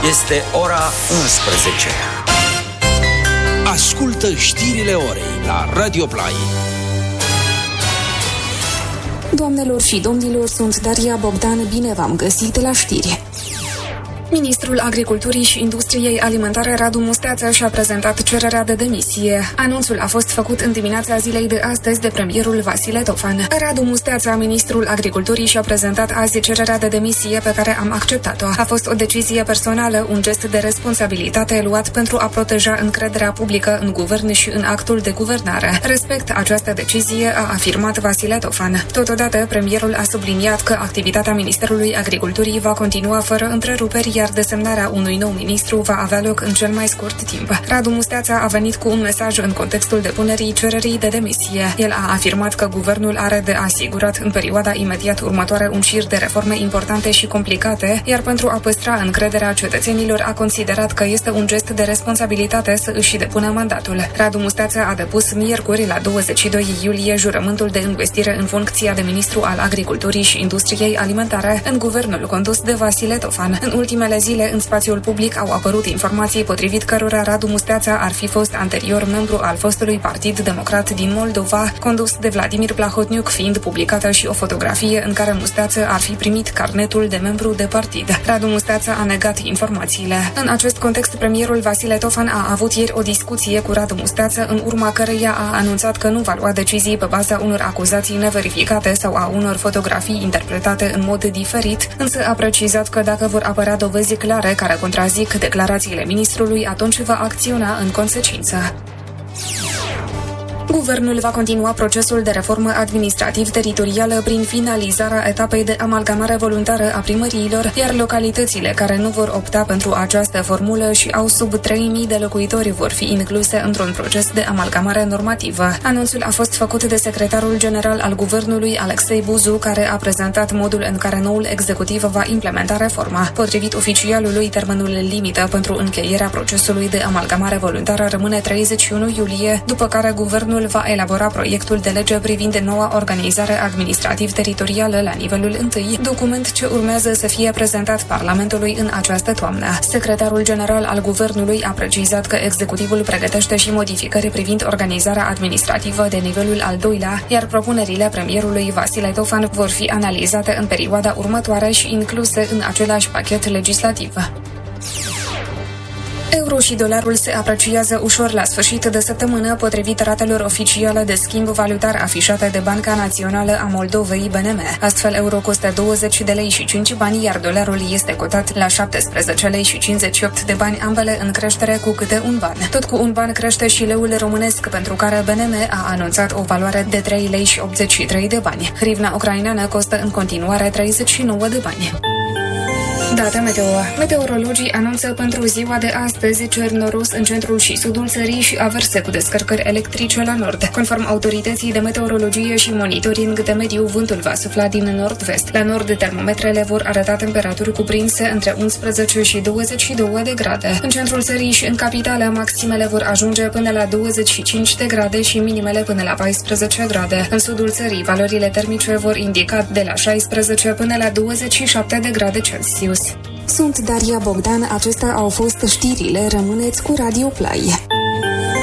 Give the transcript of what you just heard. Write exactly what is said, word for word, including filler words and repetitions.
Este ora unsprezece. Ascultă știrile orei la Radio Play. Doamnelor și domnilor, sunt Daria Bogdan, bine v-am găsit la știri. Ministrul Agriculturii și Industriei Alimentare Radu Musteață și-a prezentat cererea de demisie. Anunțul a fost făcut în dimineața zilei de astăzi de premierul Vasile Tofan. Radu Musteață, ministrul Agriculturii, și-a prezentat azi cererea de demisie pe care am acceptat-o. A fost o decizie personală, un gest de responsabilitate luat pentru a proteja încrederea publică în guvern și în actul de guvernare. Respect această decizie, a afirmat Vasile Tofan. Totodată, premierul a subliniat că activitatea Ministerului Agriculturii va continua fără întreruperi, iar desemnarea unui nou ministru va avea loc în cel mai scurt timp. Radu Musteață a venit cu un mesaj în contextul depunerii cererii de demisie. El a afirmat că guvernul are de asigurat în perioada imediat următoare un șir de reforme importante și complicate, iar pentru a păstra încrederea cetățenilor a considerat că este un gest de responsabilitate să își depună mandatul. Radu Musteață a depus miercuri, la douăzeci și doi iulie, jurământul de învestire în funcția de ministru al Agriculturii și Industriei Alimentare în guvernul condus de Vasile Tofan. În ultimele zile, în spațiul public au apărut informații potrivit cărora Radu Musteață ar fi fost anterior membru al fostului Partid Democrat din Moldova, condus de Vladimir Plahotniuc, fiind publicată și o fotografie în care Musteață ar fi primit carnetul de membru de partid. Radu Musteață a negat informațiile. În acest context, premierul Vasile Tofan a avut ieri o discuție cu Radu Musteață, în urma căreia a anunțat că nu va lua decizii pe baza unor acuzații neverificate sau a unor fotografii interpretate în mod diferit, însă a precizat că dacă vor apărea dovezi clare care contrazic declarațiile ministrului, atunci va acționa în consecință. Guvernul va continua procesul de reformă administrativ-teritorială prin finalizarea etapei de amalgamare voluntară a primăriilor, iar localitățile care nu vor opta pentru această formulă și au sub trei mii de locuitori vor fi incluse într-un proces de amalgamare normativă. Anunțul a fost făcut de secretarul general al guvernului, Alexei Buzu, care a prezentat modul în care noul executiv va implementa reforma. Potrivit oficialului, termenul limită pentru încheierea procesului de amalgamare voluntară rămâne treizeci și unu iulie, după care guvernul va elabora proiectul de lege privind noua organizare administrativ-teritorială la nivelul întâi, document ce urmează să fie prezentat Parlamentului în această toamnă. Secretarul general al guvernului a precizat că executivul pregătește și modificări privind organizarea administrativă de nivelul al doilea, iar propunerile premierului Vasile Tofan vor fi analizate în perioada următoare și incluse în același pachet legislativ. Euro și dolarul se apreciază ușor la sfârșit de săptămână, potrivit ratelor oficiale de schimb valutar afișate de Banca Națională a Moldovei, B N M. Astfel, euro costă douăzeci de lei și cinci bani, iar dolarul este cotat la șaptesprezece lei și cincizeci și opt de bani, ambele în creștere cu câte un ban. Tot cu un ban crește și leul românesc, pentru care B N M a anunțat o valoare de trei lei și optzeci și trei de bani. Hrivna ucraineană costă în continuare treizeci și nouă de bani. Data meteo. Meteorologii anunță pentru ziua de astăzi cer noros în centrul și sudul țării și averse cu descărcări electrice la nord. Conform autorității de meteorologie și monitoring de mediu, vântul va sufla din nord-vest. La nord, termometrele vor arăta temperaturi cuprinse între unsprezece și douăzeci și două de grade. În centrul țării și în capitală, maximele vor ajunge până la douăzeci și cinci de grade și minimele până la paisprezece grade. În sudul țării, valorile termice vor indica de la șaisprezece până la douăzeci și șapte de grade Celsius. Sunt Daria Bogdan, acestea au fost știrile, rămâneți cu Radio Play.